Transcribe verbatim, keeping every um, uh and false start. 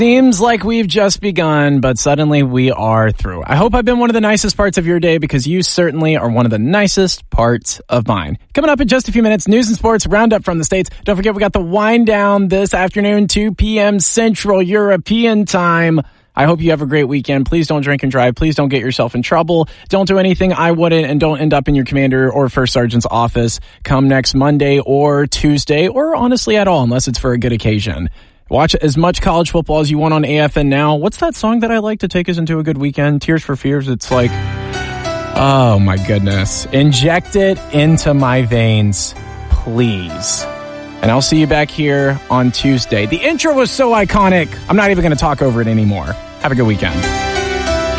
Seems like we've just begun, but suddenly we are through. I hope I've been one of the nicest parts of your day because you certainly are one of the nicest parts of mine. Coming up in just a few minutes, news and sports roundup from the States. Don't forget, we got the wind down this afternoon, two p.m. Central European time. I hope you have a great weekend. Please don't drink and drive. Please don't get yourself in trouble. Don't do anything I wouldn't, and don't end up in your commander or first sergeant's office come next Monday or Tuesday, or honestly at all, unless it's for a good occasion. Watch as much college football as you want on A F N Now. What's that song that I like to take us into a good weekend? Tears for Fears. It's like, oh my goodness. Inject it into my veins, please. And I'll see you back here on Tuesday. The intro was so iconic, I'm not even going to talk over it anymore. Have a good weekend.